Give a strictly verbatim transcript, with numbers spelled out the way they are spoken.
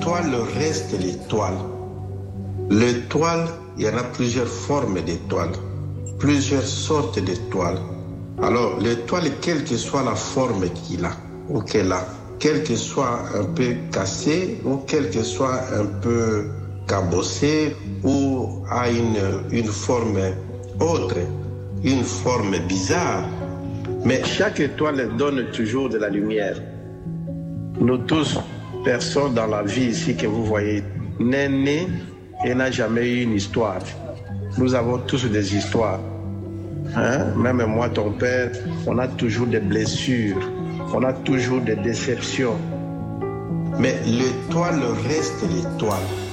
l'étoile reste l'étoile. L'étoile, il y en a plusieurs formes d'étoiles, plusieurs sortes d'étoiles. Alors, l'étoile, quelle que soit la forme qu'il a ou qu'elle a, quelle que soit un peu cassée ou quelle que soit un peu cabossée ou a une, une forme autre, une forme bizarre, mais chaque étoile donne toujours de la lumière. Nous tous, personne dans la vie ici que vous voyez n'est né et n'a jamais eu une histoire. Nous avons tous des histoires. Hein? Même moi, ton père, on a toujours des blessures, on a toujours des déceptions. Mais l'étoile reste l'étoile.